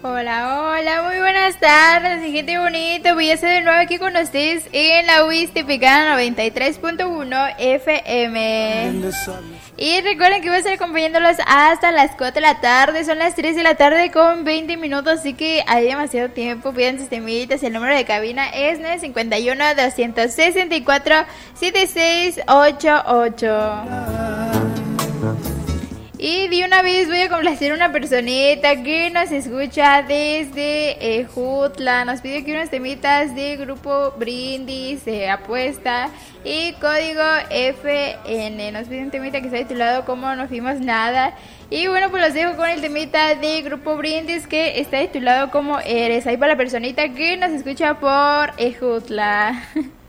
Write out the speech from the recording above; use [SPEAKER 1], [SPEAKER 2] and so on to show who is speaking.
[SPEAKER 1] Hola, hola, muy buenas tardes, mi gente bonito. Voy a estar de nuevo aquí con ustedes en la UIS Tipicana 93.1 FM. Y recuerden que voy a estar acompañándolos hasta las 4 de la tarde. Son las 3 de la tarde con 20 minutos, así que hay demasiado tiempo. Pidan sus temitas. El número de cabina es 951-264-7688. Y de una vez voy a complacer a una personita que nos escucha desde Jutla. Nos pide aquí unas temitas de Grupo Brindis, Apuesta y Código FN. Nos pide un temita que está titulado Como No Fuimos Nada. Y bueno, pues los dejo con el temita de Grupo Brindis que está titulado Como Eres. Ahí para la personita que nos escucha por Jutla.